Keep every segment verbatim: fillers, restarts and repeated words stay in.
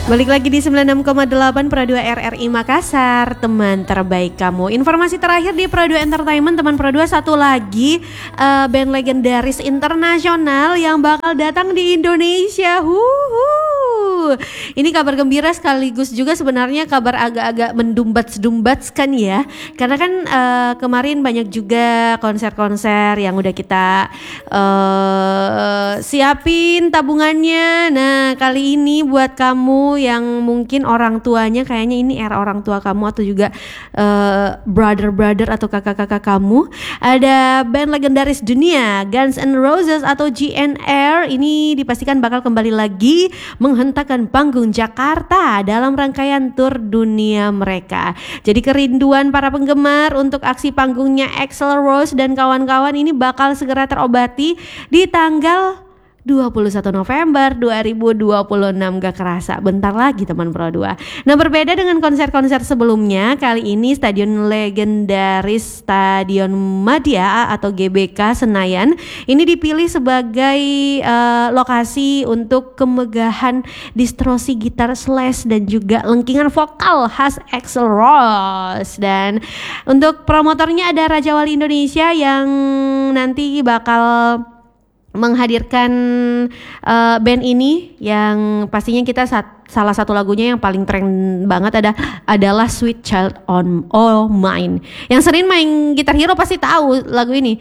Balik lagi di sembilan puluh enam koma delapan Pro dua R R I Makassar, teman terbaik kamu. Informasi terakhir di Pro dua Entertainment, teman Pro dua, satu lagi uh, band legendaris internasional yang bakal datang di Indonesia. Huhu. Ini kabar gembira sekaligus juga sebenarnya kabar agak-agak mendumbat-dumbatskan ya. Karena kan uh, kemarin banyak juga konser-konser yang udah kita uh, siapin tabungannya. Nah, kali ini buat kamu yang mungkin orang tuanya kayaknya ini era orang tua kamu atau juga uh, brother-brother atau kakak-kakak kamu, ada band legendaris dunia Guns N' Roses atau G N R ini dipastikan bakal kembali lagi menghentakkan panggung Jakarta dalam rangkaian tur dunia mereka. Jadi kerinduan para penggemar untuk aksi panggungnya Axl Rose dan kawan-kawan ini bakal segera terobati di tanggal dua puluh satu November dua ribu dua puluh enam. Gak kerasa, bentar lagi teman Pro dua. Nah, berbeda dengan konser-konser sebelumnya, kali ini stadion legendaris Stadion Madia atau G B K Senayan ini dipilih sebagai uh, lokasi untuk kemegahan distorsi gitar slash dan juga lengkingan vokal khas Axl Rose. Dan untuk promotornya ada Raja Wali Indonesia yang nanti bakal menghadirkan uh, band ini yang pastinya kita sat, salah satu lagunya yang paling tren banget ada adalah Sweet Child on All Mine. Yang sering main Gitar Hero pasti tahu lagu ini.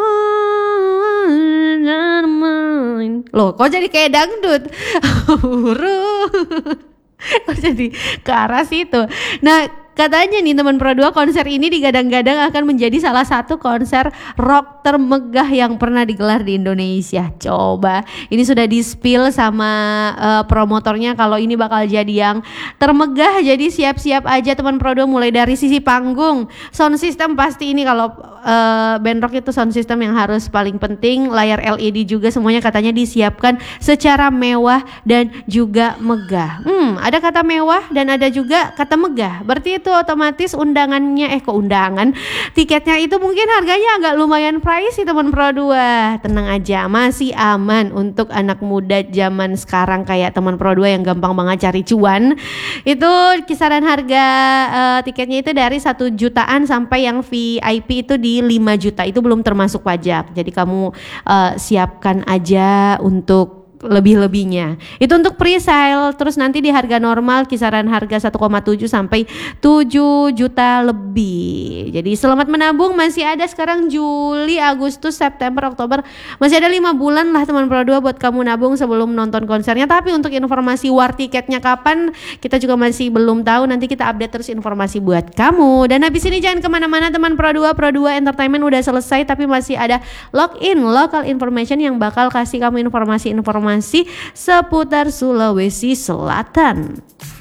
Loh, kok jadi kayak dangdut? Kok jadi ke arah situ? Nah, katanya nih teman Pro dua, konser ini digadang-gadang akan menjadi salah satu konser rock termegah yang pernah digelar di Indonesia. Coba, ini sudah di-spill sama uh, promotornya kalau ini bakal jadi yang termegah. Jadi siap-siap aja teman Pro dua, mulai dari sisi panggung, sound system pasti ini kalau uh, band rock itu sound system yang harus paling penting, layar L E D juga semuanya katanya disiapkan secara mewah dan juga megah. Hmm, ada kata mewah dan ada juga kata megah. Berarti itu otomatis undangannya eh kok undangan tiketnya itu mungkin harganya agak lumayan pricey teman Pro dua. Tenang aja, masih aman untuk anak muda zaman sekarang kayak teman Pro dua yang gampang banget cari cuan. Itu kisaran harga uh, tiketnya itu dari satu jutaan sampai yang V I P itu di lima juta, itu belum termasuk pajak. Jadi kamu uh, siapkan aja untuk lebih-lebihnya. Itu untuk pre-sale. Terus nanti di harga normal kisaran harga satu koma tujuh sampai tujuh juta lebih. Jadi selamat menabung, masih ada sekarang Juli, Agustus, September, Oktober. Masih ada lima bulan lah teman Pro dua buat kamu nabung sebelum nonton konsernya. Tapi untuk informasi war tiketnya kapan kita juga masih belum tahu. Nanti kita update terus informasi buat kamu. Dan habis ini jangan kemana-mana teman Pro dua. Pro dua Entertainment udah selesai tapi masih ada login local information yang bakal kasih kamu informasi-informasi seputar Sulawesi Selatan.